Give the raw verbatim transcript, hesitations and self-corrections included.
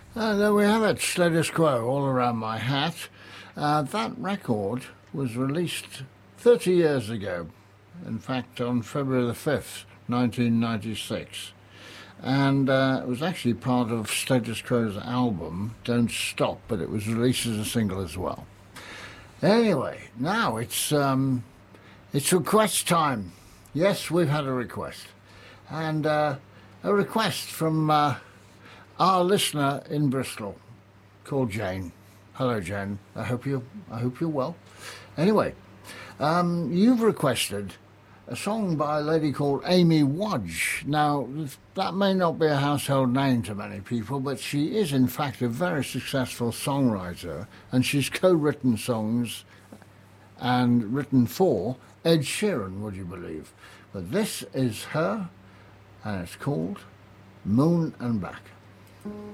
Uh, there we have it, status quo all around my hat. Uh, that record was released thirty years ago, in fact on February the fifth, nineteen ninety-six. And uh, it was actually part of Status Quo's album, Don't Stop, but it was released as a single as well. Anyway, now it's, um, it's request time. Yes, we've had a request. And uh, a request from uh, our listener in Bristol called Jane. Hello, Jane. I hope you I hope you're well. Anyway, um, you've requested a song by a lady called Amy Wadge. Now, that may not be a household name to many people, but she is in fact a very successful songwriter, and she's co-written songs and written for Ed Sheeran, would you believe? But this is her, and it's called Moon and Back.